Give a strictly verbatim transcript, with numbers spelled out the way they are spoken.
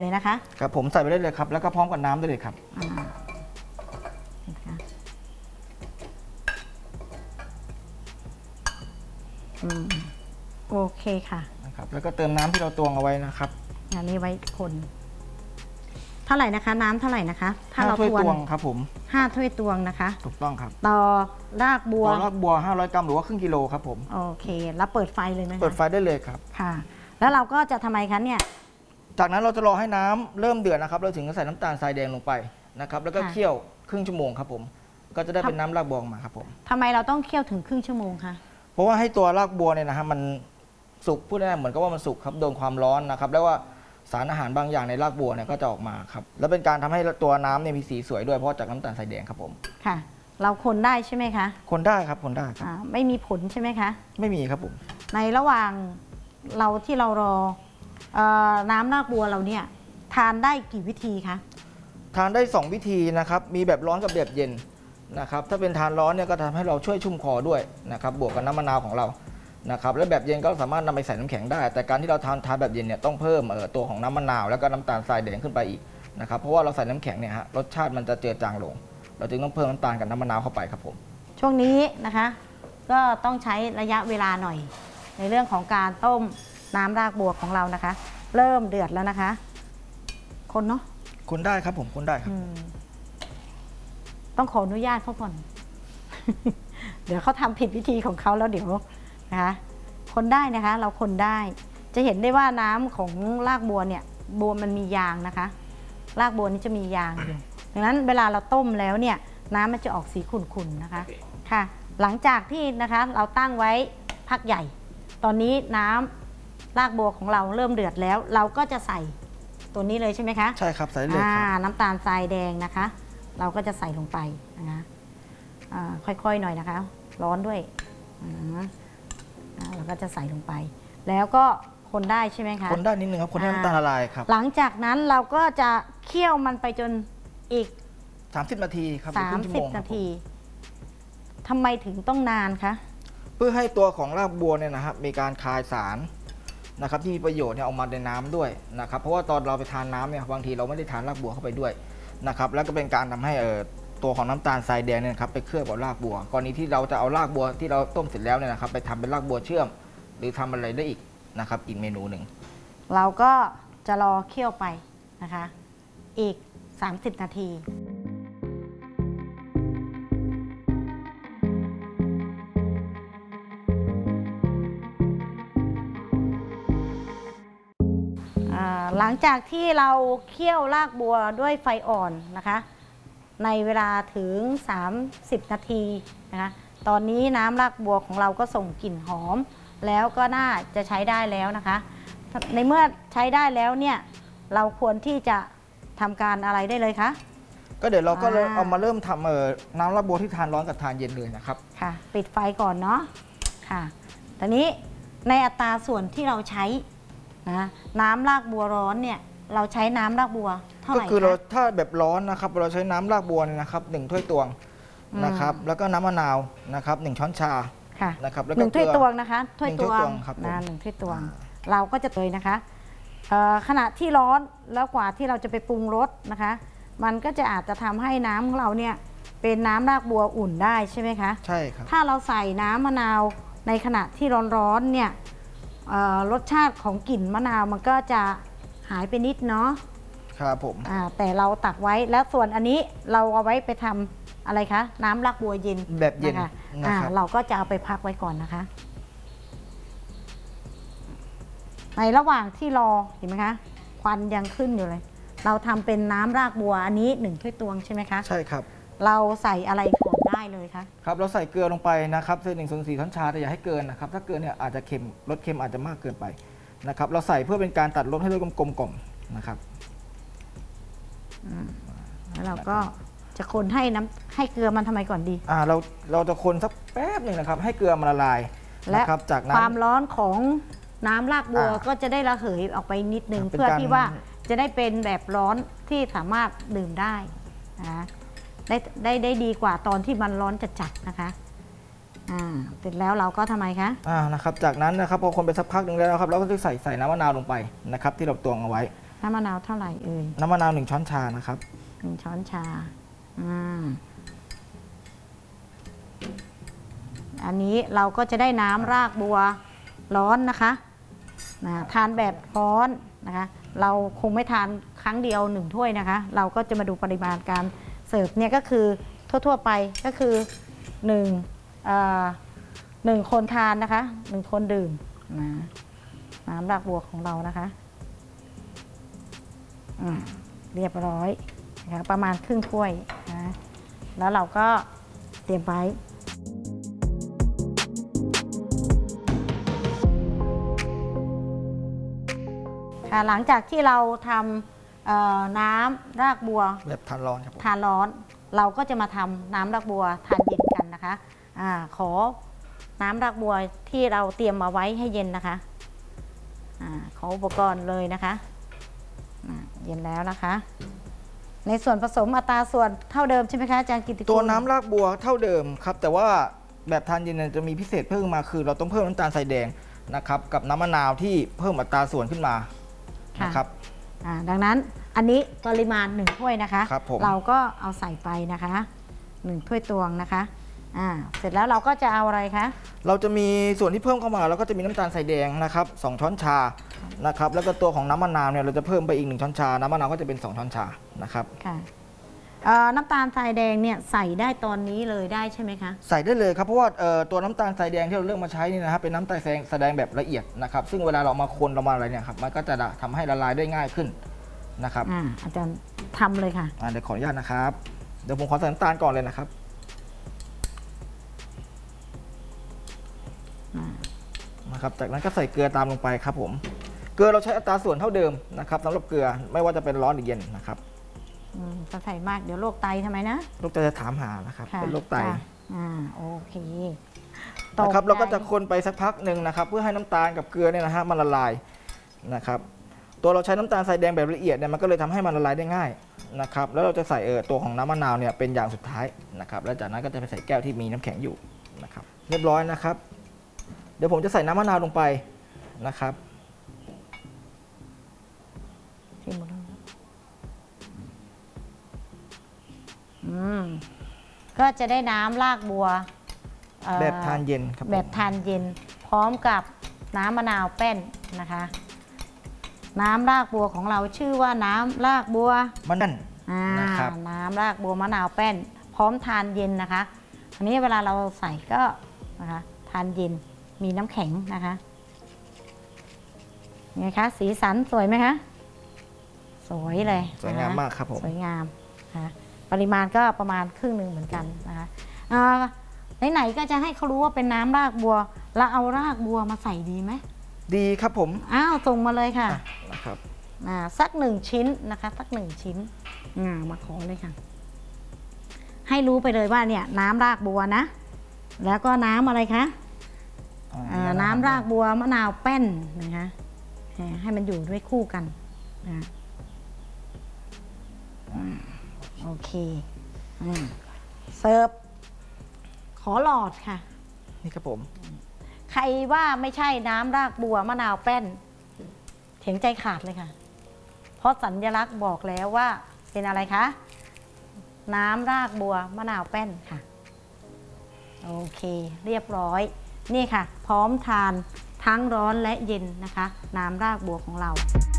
เลยนะคะครับผมใส่ไปได้เลยครับแล้วก็พร้อมกับน้ำได้เลยครับโอเคค่ะนะครับแล้วก็เติมน้ำที่เราตวงเอาไว้นะครับอันนี้ไว้คนเท่าไหร่นะคะน้ำเท่าไหร่นะคะถ้าเราถ้วยตวงครับผมห้าถ้วยตวงนะคะถูกต้องครับต่อรากบัวต่อรากบัวห้าร้อยกรัมหรือว่าครึ่งกิโลครับผมโอเคแล้วเปิดไฟเลยไหมเปิดไฟได้เลยครับค่ะแล้วเราก็จะทำไมคะเนี่ยจากนั้นเราจะรอให้น้ำเริ่มเดือดนะครับเราถึงจะใส่น้ำตาลทรายแดงลงไปนะครับแล้วก็เคี่ยวครึ่งชั่วโมงครับผมก็จะได้เป็นน้ำรากบัวมาครับผมทำไมเราต้องเคี่ยวถึงครึ่งชั่วโมงคะเพราะว่าให้ตัวรากบัวเนี่ยนะฮะมันสุกพูดได้เหมือนกับว่ามันสุกครับโดนความร้อนนะครับแล้วว่าสารอาหารบางอย่างในรากบัวเนี่ยก็จะออกมาครับแล้วเป็นการทำให้ตัวน้ำเนี่ยมีสีสวยด้วยเพราะจากน้ำตาลทรายแดงครับผมค่ะเราคนได้ใช่ไหมคะคนได้ครับคนได้ครับไม่มีผลใช่ไหมคะไม่มีครับผมในระหว่างเราที่เรารอน้ำรากบัวเราเนี่ยทานได้กี่วิธีคะทานได้สองวิธีนะครับมีแบบร้อนกับแบบเย็นนะครับถ้าเป็นทานร้อนเนี่ยก็ทำให้เราช่วยชุ่มคอด้วยนะครับบวกกับน้ำมะนาวของเรานะครับและแบบเย็นก็สามารถนำไปใส่น้ำแข็งได้แต่การที่เราทานทานแบบเย็นเนี่ยต้องเพิ่มตัวของน้ำมะนาวแล้วก็น้ำตาลทรายแดงขึ้นไปอีกนะครับเพราะว่าเราใส่น้ำแข็งเนี่ยฮะรสชาติมันจะเจือจางลงเราจึงต้องเพิ่มน้ำตาลกับน้ำมะนาวเข้าไปครับผมช่วงนี้นะคะก็ต้องใช้ระยะเวลาหน่อยในเรื่องของการต้มน้ำรากบัวของเรานะคะเริ่มเดือดแล้วนะคะคนเนาะคนได้ครับผมคนได้ครับต้องขออนุญาตเขาก่อน เดี๋ยวเขาทำผิดวิธีของเขาแล้วเดี๋ยวนะคะคนได้นะคะเราคนได้จะเห็นได้ว่าน้ำของรากบัวเนี่ยบัวมันมียางนะคะรากบัวนี้จะมียางอยู่ดังนั้นเวลาเราต้มแล้วเนี่ยน้ำมันจะออกสีขุ่นๆนะคะค่ะหลังจากที่นะคะเราตั้งไว้พักใหญ่ตอนนี้น้ำรากบัวของเราเริ่มเดือดแล้วเราก็จะใส่ตัวนี้เลยใช่ไหมคะใช่ครับใส่เลยครับน้ำตาลทรายแดงนะคะเราก็จะใส่ลงไปนะคะค่อยๆหน่อยนะคะร้อนด้วยเราก็จะใส่ลงไปแล้วก็คนได้ใช่ไหมคะคนได้นิดนึงครับคนให้น้ำตาลละลายครับหลังจากนั้นเราก็จะเคี่ยวมันไปจนอีกสามสิบนาทีครับสามสิบนาทีทำไมถึงต้องนานคะเพื่อให้ตัวของรากบัวเนี่ยนะครับมีการคายสารนะครับที่มีประโยชน์เนี่ยออกมาในน้ำด้วยนะครับเพราะว่าตอนเราไปทานน้ำเนี่ยบางทีเราไม่ได้ทานรากบัวเข้าไปด้วยนะครับแล้วก็เป็นการทำให้ตัวของน้ำตาลทรายแดงเนี่ยครับไปเคลือบกับรากบัวกรณีที่เราจะเอารากบัวที่เราต้มเสร็จแล้วเนี่ยนะครับไปทำเป็นรากบัวเชื่อมหรือทำอะไรได้อีกนะครับอีกเมนูหนึ่งเราก็จะรอเคี่ยวไปนะคะอีกสามสิบนาทีหลังจากที่เราเคี่ยวรากบัวด้วยไฟอ่อนนะคะในเวลาถึงสามสิบนาทีนะคะตอนนี้น้ำรากบัวของเราก็ส่งกลิ่นหอมแล้วก็น่าจะใช้ได้แล้วนะคะในเมื่อใช้ได้แล้วเนี่ยเราควรที่จะทำการอะไรได้เลยคะก็เดี๋ยวเราก็เอามาเริ่มทำเอ่อน้ำรากบัวที่ทานร้อนกับทานเย็นเลยนะครับค่ะปิดไฟก่อนเนาะค่ะตอนนี้ในอัตราส่วนที่เราใช้นะน้ำรากบัวร้อนเนี่ยเราใช้น้ำรากบัวเท่าไหร่ก็คือเราถ้าแบบร้อนนะครับเราใช้น้ำรากบัวเนี่ยนะครับหนึ่งถ้วยตวงนะครับแล้วก็น้ำมะนาวนะครับหนึ่งช้อนชาค่ะนะครับหนึ่งถ้วยตวงนะคะถ้วยตวงนะหนึ่งถ้วยตวงเราก็จะเลยนะคะขณะที่ร้อนแล้วกว่าที่เราจะไปปรุงรสนะคะมันก็จะอาจจะทำให้น้ำของเราเนี่ยเป็นน้ำรากบัวอุ่นได้ใช่ไหมคะใช่ครับถ้าเราใส่น้ำมะนาวในขณะที่ร้อนๆเนี่ยรสชาติของกลิ่นมะนาวมันก็จะหายไปนิดเนาะครับผมแต่เราตักไว้แล้วส่วนอันนี้เราเอาไว้ไปทำอะไรคะน้ำรากบัวเย็นแบบเย็นนะคะเราก็จะเอาไปพักไว้ก่อนนะคะในระหว่างที่รอเห็นไหมคะควันยังขึ้นอยู่เลยเราทำเป็นน้ำรากบัวอันนี้หนึ่งถ้วยตวงใช่ไหมคะใช่ครับเราใส่อะไรก่อนได้เลยคะครับเราใส่เกลือลงไปนะครับเศษหนึ่งส่วนสี่ช้อนชาแต่อย่าให้เกินนะครับถ้าเกินเนี่ยอาจจะเค็มรสเค็มอาจจะมากเกินไปนะครับเราใส่เพื่อเป็นการตัดรสให้รสกลมกล่อมนะครับแล้วเราก็จะคนให้น้ำให้เกลือมันทำไมก่อนดีอ่าเราเราจะคนสักแป๊บหนึ่งนะครับให้เกลือมันละลายและจากนั้นความร้อนของน้ำรากบัวก็จะได้ระเหยออกไปนิดนึงเพื่อที่ว่าจะได้เป็นแบบร้อนที่สามารถดื่มได้นะได้ได้ได้ดีกว่าตอนที่มันร้อนจัดๆนะคะอ่าเสร็จแล้วเราก็ทำไมคะอ่านะครับจากนั้นนะครับพอคนไปสักพักหนึ่งแล้วครับเราก็จะใส่ใส่น้ำมะนาวลงไปนะครับที่เราตวงเอาไว้น้ำมะนาวเท่าไหร่เอ่ยน้ำมะนาวหนึ่งช้อนชานะครับหนึ่งช้อนชาอ่าอันนี้เราก็จะได้น้ำรากบัวร้อนนะคะนะทานแบบร้อนนะคะเราคงไม่ทานครั้งเดียวหนึ่งถ้วยนะคะเราก็จะมาดูปริมาณการเสิร์ฟเนี่ยก็คือทั่วๆไปก็คือหนึ่งเอ่อหนึ่งคนทานนะคะหนึ่งคนดื่มนะน้ำรากบัวของเรานะคะอืมเรียบร้อยนะคะประมาณครึ่งถ้วยนะแล้วเราก็เตรียมไว้ค่ะหลังจากที่เราทำน้ำรากบัวแบบทานร้อนครับผมทานร้อนเราก็จะมาทำน้ำรากบัวทานเย็นกันนะคะอาขอน้ำรากบัวที่เราเตรียมมาไว้ให้เย็นนะคะอาขออุปกรณ์เลยนะคะเย็นแล้วนะคะ ในส่วนผสมอัตราส่วนเท่าเดิมใช่ไหมคะอาจารย์กิติคุณตัวน้ำรากบัวเท่าเดิมครับแต่ว่าแบบทานเย็นจะมีพิเศษเพิ่มมาคือเราต้องเพิ่มน้ำตาลทรายแดงนะครับกับน้ำมะนาวที่เพิ่มอัตราส่วนขึ้นมานะครับดังนั้นอันนี้ปริมาณหนึ่งถ้วยนะคะครับผมเราก็เอาใส่ไปนะคะหนึ่งถ้วยตวงนะคะอ่าเสร็จแล้วเราก็จะเอาอะไรคะเราจะมีส่วนที่เพิ่มเข้ามาเราก็จะมีน้ำตาลทรายแดงนะครับสองช้อนชานะครับแล้วก็ตัวของน้ำมะนาวเนี่ยเราจะเพิ่มไปอีกหนึ่งช้อนชาน้ำมะนาวก็จะเป็นสองช้อนชานะครับค่ะน้ำตาลทรายแดงเนี่ยใส่ได้ตอนนี้เลยได้ใช่ไหมคะใส่ได้เลยครับเพราะว่าตัวน้ำตาลทรายแดงที่เราเลือกมาใช้นี่นะครับเป็นน้ำตาลทรายแดงแบบละเอียดนะครับซึ่งเวลาเรามาคนเรามาอะไรเนี่ยครับมันก็จะทำให้ละลายได้ง่ายขึ้นนะครับอ่าอาจารย์ทำเลยค่ะเดี๋ยวขออนุญาตนะครับเดี๋ยวผมขอใส่น้ำตาลก่อนเลยนะครับนะครับจากนั้นก็ใส่เกลือตามลงไปครับผมเกลือเราใช้อัตราส่วนเท่าเดิมนะครับสำหรับเกลือไม่ว่าจะเป็นร้อนหรือเย็นนะครับจะใส่มากเดี๋ยวโรคไตทำไมนะโรคไตจะถามหานะครับเป็นโรคไตอ่าโอเคนะครับเราก็จะคนไปสักพักหนึ่งนะครับเพื่อให้น้ำตาลกับเกลือเนี่ยนะฮะมันละลายนะครับตัวเราใช้น้ำตาลทรายแดงแบบละเอียดเนี่ยมันก็เลยทำให้มันละลายได้ง่ายนะครับแล้วเราจะใส่เออตัวของน้ำมะนาวเนี่ยเป็นอย่างสุดท้ายนะครับแล้วจากนั้นก็จะไปใส่แก้วที่มีน้ำแข็งอยู่นะครับเรียบร้อยนะครับเดี๋ยวผมจะใส่น้ำมะนาวลงไปนะครับอืมก็จะได้น้ำรากบัวแบบทานเย็นครับแบบทานเย็นพร้อมกับน้ำมะนาวแป้นนะคะน้ำรากบัวของเราชื่อว่าน้ำรากบัวมะนาวนะครับน้ำรากบัวมะนาวแป้นพร้อมทานเย็นนะคะอันนี้เวลาเราใส่ก็นะคะทานเย็นมีน้ำแข็งนะคะไงคะสีสันสวยไหมคะสวยเลยสวยงามมากครับผมสวยงามนะปริมาณก็ประมาณครึ่งหนึ่งเหมือนกันนะคะไหนๆก็จะให้เขารู้ว่าเป็นน้ำรากบัวแล้วเอารากบัวมาใส่ดีไหมดีครับผมอ้าวส่งมาเลยค่ะนะครับสักหนึ่งชิ้นนะคะสักหนึ่งชิ้นมาขอเลยค่ะให้รู้ไปเลยว่าเนี่ยน้ำรากบัวนะแล้วก็น้ำอะไรคะน้ำรากบัวมะนาวแป้นนะคะให้มันอยู่ด้วยคู่กันนะโอเคเสิร์ฟขอหลอดค่ะนี่ครับผมใครว่าไม่ใช่น้ำรากบัวมะนาวแป้นเถียงใจขาดเลยค่ะเพราะสัญลักษณ์บอกแล้วว่าเป็นอะไรคะน้ำรากบัวมะนาวแป้นค่ะโอเคเรียบร้อยนี่ค่ะพร้อมทานทั้งร้อนและเย็นนะคะน้ำรากบัวของเรา